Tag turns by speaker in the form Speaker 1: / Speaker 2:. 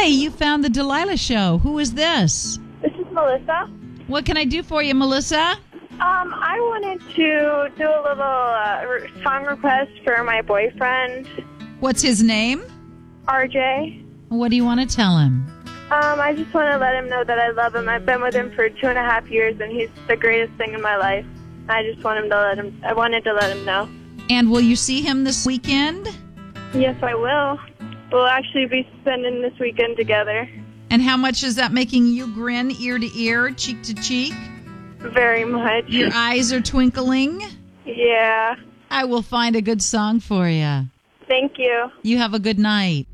Speaker 1: Hi, you found the Delilah Show. Who is this?
Speaker 2: This is Melissa.
Speaker 1: What can I do for you, Melissa?
Speaker 2: I wanted to do a little song request for my boyfriend,
Speaker 1: What's his name?
Speaker 2: RJ.
Speaker 1: What do you want to tell him?
Speaker 2: I just want to let him know that I love him. I've been with him for 2.5 years, and he's the greatest thing in my life. I just wanted to let him know.
Speaker 1: And will you see him this weekend?
Speaker 2: Yes, I will. We'll actually be spending this weekend together.
Speaker 1: And how much is that making you grin ear to ear, cheek to cheek?
Speaker 2: Very much.
Speaker 1: Your eyes are twinkling?
Speaker 2: Yeah.
Speaker 1: I will find a good song for you.
Speaker 2: Thank you.
Speaker 1: You have a good night.